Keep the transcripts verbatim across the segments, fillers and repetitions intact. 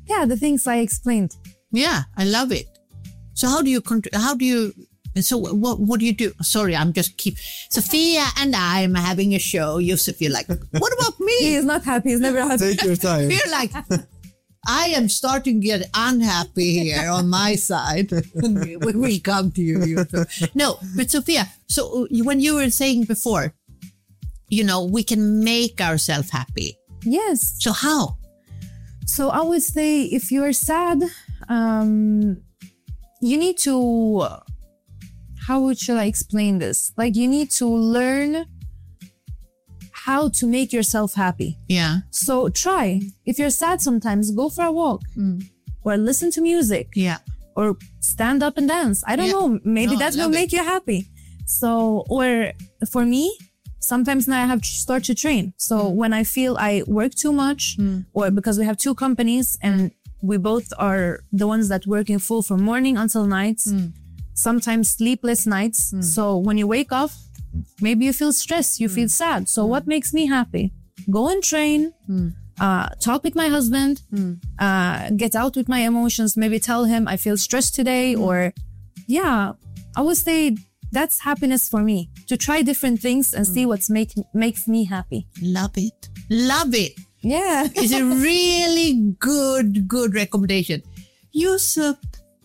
Yeah, the things I explained. Yeah, I love it. So how do you, cont- how do you, so what what do you do? Sorry, I'm just keep, Sophia and I am having a show. Yusuf, you're like, what about me? He is not happy. He's never happy. Take your time. You're like, I am starting to get unhappy here on my side. we will come to you, Yusuf. No, but Sophia, so when you were saying before, you know, we can make ourselves happy. Yes. So how? So I would say if you're sad, um, you need to, how would should I explain this? Like you need to learn how to make yourself happy. Yeah. So try. If you're sad sometimes, go for a walk Mm. or listen to music Yeah. or stand up and dance. I don't Yeah. know. Maybe No, that I will love make you happy. So, or for me, sometimes now I have to start to train. So Mm. when I feel I work too much or because we have two companies and we both are the ones that working full from morning until nights, Mm. sometimes sleepless nights. So when you wake up, maybe you feel stressed, you Mm. feel sad. So what makes me happy? Go and train, Mm. uh, talk with my husband, uh, get out with my emotions, maybe tell him I feel stressed today or yeah, I would say that's happiness for me, to try different things and see what's make, makes me happy. Love it. Love it. Yeah. It's a really good, good recommendation. Yusuf,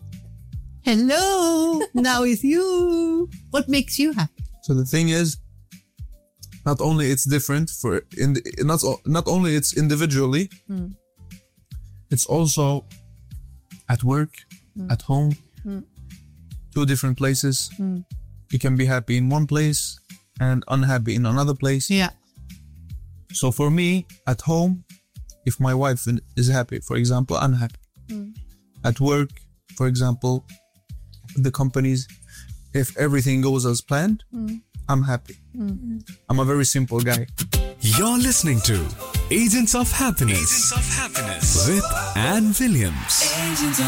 hello. Now it's you. What makes you happy? So the thing is, not only it's different for in the, not o- not only it's individually, it's also at work, at home, two different places. You can be happy in one place and unhappy in another place. Yeah. So for me, at home, if my wife is happy, for example, I'm happy. At work, for example, the companies, if everything goes as planned, I'm happy. I'm a very simple guy. You're listening to Agents of Happiness, Agents of Happiness with Anne Williams.